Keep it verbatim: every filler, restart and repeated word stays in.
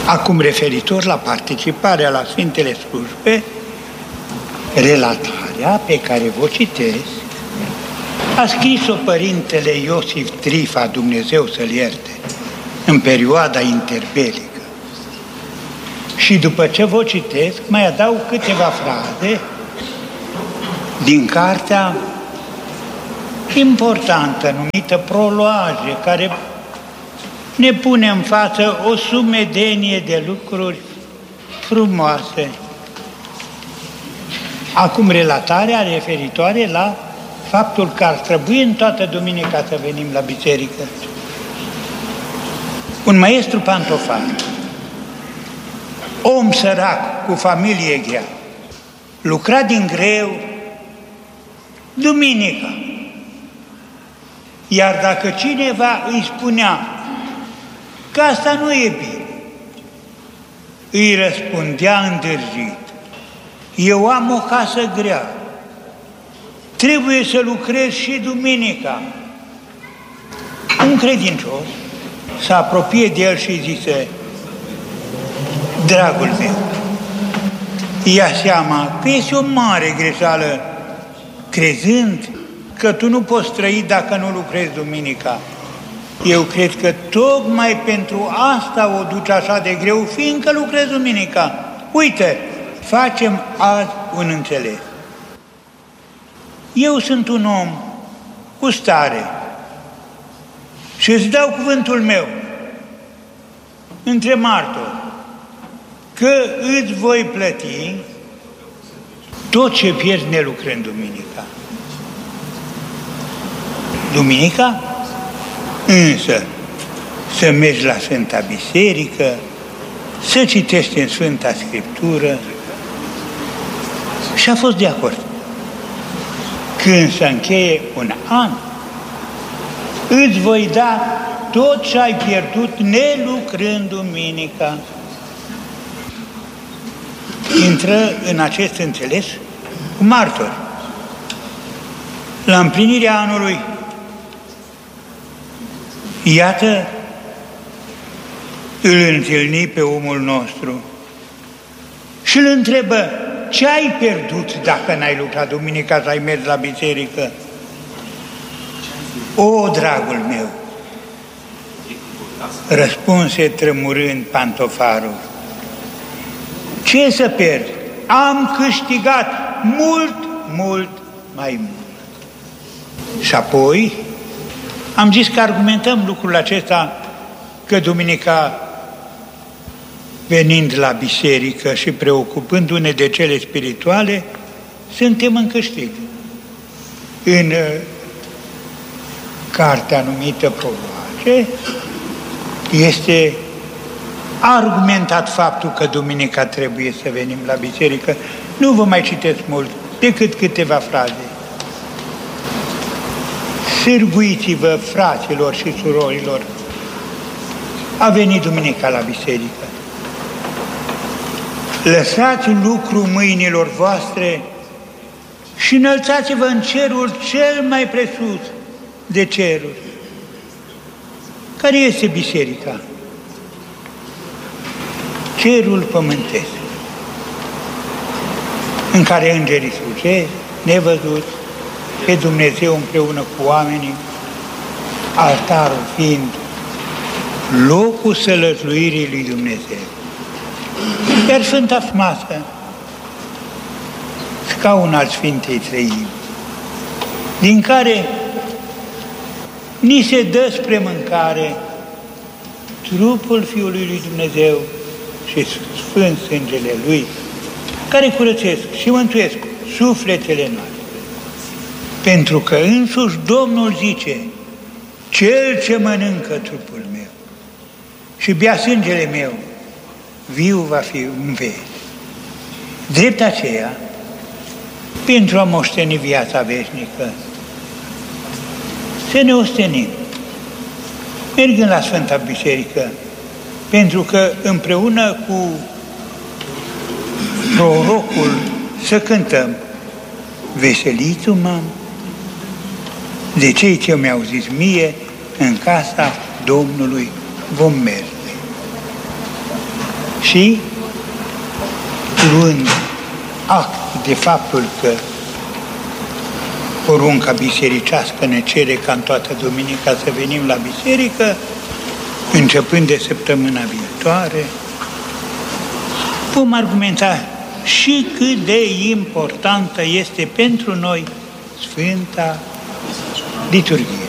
Acum, referitor la participarea la Sfintele Slujbe, relatarea pe care vă citesc a scris-o părintele Iosif Trifa, Dumnezeu să-l ierte, în perioada interbelică. Și după ce vă citesc, mai adaug câteva fraze din cartea importantă numită Proloaje, care ne pune în față o sumedenie de lucruri frumoase. Acum relatarea referitoare la faptul că ar trebui în toată duminica să venim la biserică. Un maestru pantofar, om sărac cu familie grea, lucra din greu duminica. Iar dacă cineva îi spunea că asta nu e bine, îi răspundea îndârjit: eu am o casă grea, trebuie să lucrez și duminica. Un credincios se apropie de el și zice: dragul meu, ia seama că este o mare greșeală crezând că tu nu poți trăi dacă nu lucrezi duminica. Eu cred că tocmai pentru asta o duci așa de greu, fiindcă lucrezi duminica. Uite, facem azi un înțeles. Eu sunt un om cu stare și îți dau cuvântul meu între martori că îți voi plăti tot ce pierzi nelucrând duminica. Duminica, însă, să mergi la Sfânta Biserică, să citești în Sfânta Scriptură. Și a fost de acord. Când se încheie un an, îți voi da tot ce ai pierdut nelucrând duminica. Intră în acest înțeles cu martori. La împlinirea anului, iată, îl întâlni pe omul nostru și îl întrebă: ce ai pierdut dacă n-ai lucrat duminica să ai mers la biserică? O, dragul meu, răspunse tremurând pantofarul, ce să pierd? Am câștigat mult, mult mai mult. Și apoi am zis că argumentăm lucrul acesta, că duminica, venind la biserică și preocupându-ne de cele spirituale, suntem în câștig. În uh, cartea numită Proloaje este argumentat faptul că duminica trebuie să venim la biserică. Nu vă mai citesc mult, decât câteva fraze. Sârguiți-vă, fraților și surorilor, a venit duminica la biserică. Lăsați lucru mâinilor voastre și înălțați-vă în cerul cel mai presus de ceruri. Care este biserica? Cerul pământesc, în care îngerii slujesc, nevăzuți, pe Dumnezeu împreună cu oamenii, altarul fiind locul sălăsluirii lui Dumnezeu. Iar Sfânta Masă, scaun al Sfintei Treimi, din care ni se dă spre mâncare trupul Fiului lui Dumnezeu și Sfânt Sângele Lui, care curățesc și mântuiesc sufletele noastre. Pentru că însuși Domnul zice: cel ce mănâncă trupul meu și bea sângele meu, viu va fi în veci. Drept aceea, pentru a moșteni viața veșnică, să ne ostenim, mergând la Sfânta Biserică, pentru că împreună cu prorocul să cântăm: veseliți-o, mam, de cei ce mi-au zis mie, în casa Domnului vom merge. Și luând act de faptul că porunca bisericească ne cere ca în toată duminica să venim la biserică, începând de săptămâna viitoare, vom argumenta și cât de importantă este pentru noi Sfânta Liturghie.